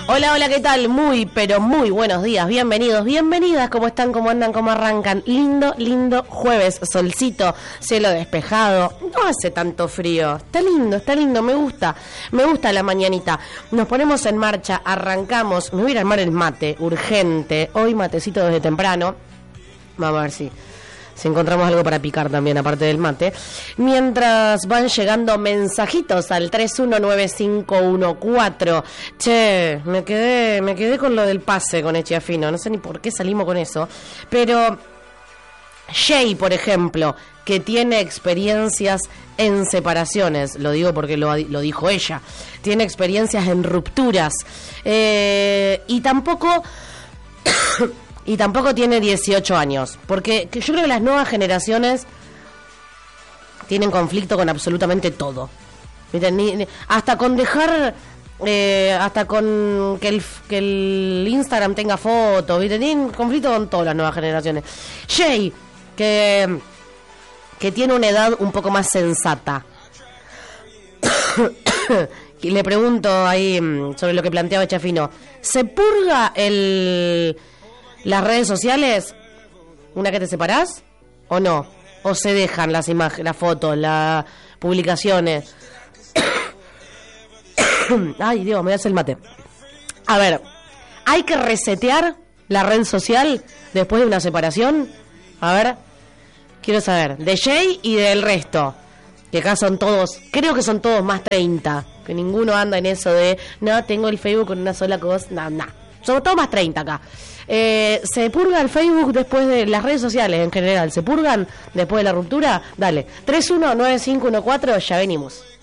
Hola, hola, ¿qué tal? Muy, pero muy buenos días, bienvenidos, bienvenidas, ¿cómo están, cómo andan, cómo arrancan? Lindo, lindo jueves, solcito, cielo despejado, no hace tanto frío, está lindo, me gusta la mañanita. Nos ponemos en marcha, arrancamos, me voy a ir a armar el mate, urgente, hoy matecito desde temprano, vamos a ver si encontramos algo para picar también, aparte del mate. Mientras van llegando mensajitos al 319514. Che, me quedé con lo del pase con Echiafino. No sé ni por qué salimos con eso. Pero Jay, por ejemplo, que tiene experiencias en separaciones. Lo digo porque lo dijo ella. Tiene experiencias en rupturas. Y tampoco tiene 18 años, porque yo creo que las nuevas generaciones tienen conflicto con absolutamente todo. Hasta con dejar, hasta con que el Instagram tenga fotos, ¿viste? Tienen conflicto con todas las nuevas generaciones. Jay, que tiene una edad un poco más sensata. Y le pregunto ahí sobre lo que planteaba Chafino. ¿Se purga las redes sociales una que te separás o no? ¿O se dejan las imágenes, las fotos, las publicaciones? Ay, Dios, me hace el mate. A ver, ¿hay que resetear la red social después de una separación? A ver, quiero saber, de Jay y del resto, que acá son todos, creo que son todos más 30, que ninguno anda en eso de, no, tengo el Facebook con una sola cosa, no, somos todos más 30 acá. ¿Se purga el Facebook después de las redes sociales en general? ¿Se purgan después de la ruptura? Dale, 319514, ya venimos.